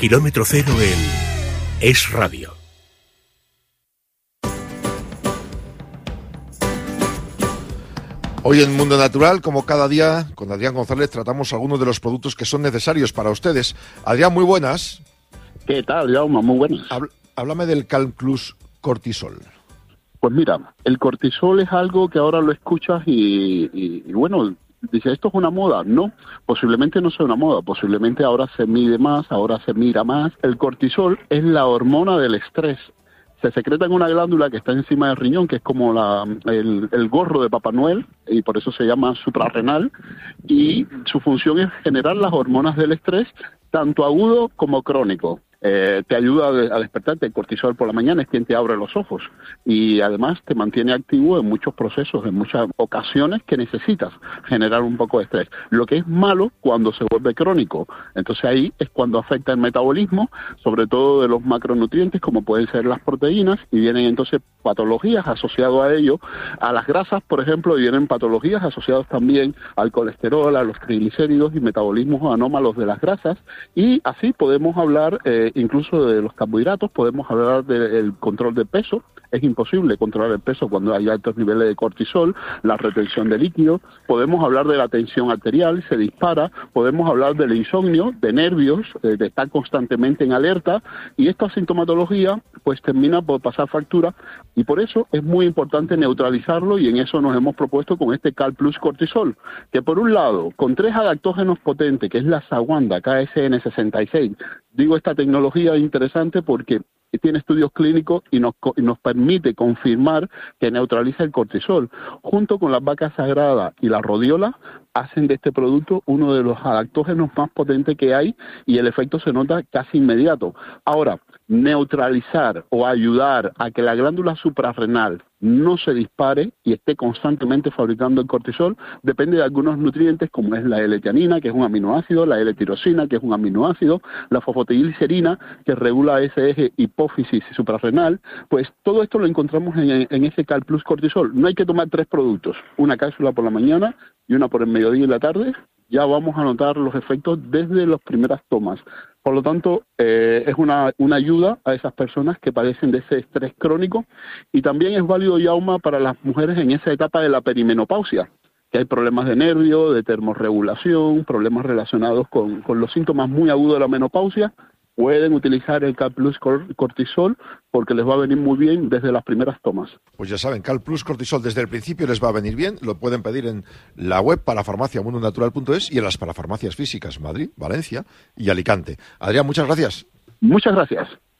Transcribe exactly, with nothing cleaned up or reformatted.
Kilómetro Cero en Es Radio. Hoy en Mundo Natural, como cada día, con Adrián González tratamos algunos de los productos que son necesarios para ustedes. Adrián, muy buenas. ¿Qué tal, Jaume? Muy buenas. Habl- háblame del Calplus Cortisol. Pues mira, el cortisol es algo que ahora lo escuchas y, y, y bueno, dice, ¿esto es una moda? No, posiblemente no sea una moda, posiblemente ahora se mide más, ahora se mira más. El cortisol es la hormona del estrés. Se secreta en una glándula que está encima del riñón, que es como la, el, el gorro de Papá Noel, y por eso se llama suprarrenal, y su función es generar las hormonas del estrés, tanto agudo como crónico. Eh, te ayuda a despertarte. El cortisol por la mañana es quien te abre los ojos y además te mantiene activo en muchos procesos, en muchas ocasiones que necesitas generar un poco de estrés. Lo que es malo cuando se vuelve crónico. Entonces ahí es cuando afecta el metabolismo, sobre todo de los macronutrientes como pueden ser las proteínas, y vienen entonces patologías asociadas a ello, a las grasas, por ejemplo, y vienen patologías asociadas también al colesterol, a los triglicéridos y metabolismos anómalos de las grasas, y así podemos hablar eh, incluso de los carbohidratos, podemos hablar del control de peso. Es imposible controlar el peso cuando hay altos niveles de cortisol, la retención de líquido. Podemos hablar de la tensión arterial, se dispara. Podemos hablar del insomnio, de nervios, eh, de estar constantemente en alerta. Y esta sintomatología pues termina por pasar factura. Y por eso es muy importante neutralizarlo, y en eso nos hemos propuesto con este Calplus Cortisol, que por un lado, con tres adaptógenos potentes, que es la Sawanda K S N sesenta y seis, digo esta tecnología es interesante porque tiene estudios clínicos y nos, y nos permite confirmar que neutraliza el cortisol. Junto con las vacas sagradas y la rodiola, hacen de este producto uno de los adaptógenos más potentes que hay, y el efecto se nota casi inmediato. Ahora, neutralizar o ayudar a que la glándula suprarrenal no se dispare y esté constantemente fabricando el cortisol depende de algunos nutrientes, como es la L-tianina, que es un aminoácido, la L-tirosina, que es un aminoácido, la fosfotiglicerina, que regula ese eje hipófisis suprarrenal. Pues todo esto lo encontramos en, en ese Calplus Cortisol. No hay que tomar tres productos, una cápsula por la mañana y una por el mediodía y la tarde. Ya vamos a notar los efectos desde las primeras tomas. Por lo tanto, eh, es una, una ayuda a esas personas que padecen de ese estrés crónico, y también es válido, Yauma, para las mujeres en esa etapa de la perimenopausia, que hay problemas de nervio, de termorregulación, problemas relacionados con, con los síntomas muy agudos de la menopausia. Pueden utilizar el Calplus Cortisol porque les va a venir muy bien desde las primeras tomas. Pues ya saben, Calplus Cortisol desde el principio les va a venir bien. Lo pueden pedir en la web parafarmacia mundo natural punto es y en las parafarmacias físicas Madrid, Valencia y Alicante. Adrián, muchas gracias. Muchas gracias.